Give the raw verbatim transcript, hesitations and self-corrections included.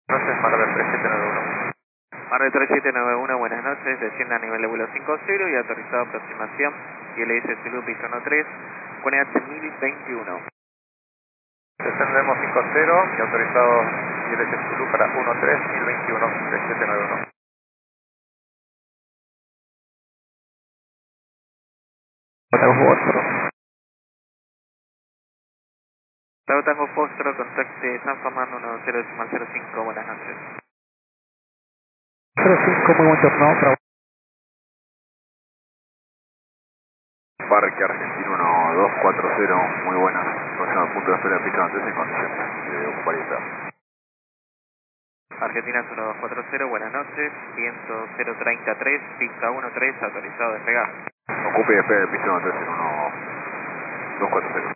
Entonces, Mar del tres siete nueve uno. Mar del tres siete nueve uno, buenas noches, desciende a nivel de vuelo cinco cero y autorizado aproximación I L S Zulu piso uno tres con E H mil veintiuno. Descendemos cinco cero y autorizado I L S Zulu para uno tres mil veintiuno tres siete nueve uno. Bravo Tango Fostro, contacte San Román uno cero cero cinco, buenas noches. cero cinco, muy buen turno, Bravo. Parque Argentino uno dos cuatro cero, muy buenas. Próximo punto de espera, pista antes en condiciones de ocupabilidad. Argentinas uno dos cuatro cero, buenas noches, viento cero treinta tres, pista uno tres, autorizado a despegar. Ocupe y espera, pista antes en uno dos cuatro cero.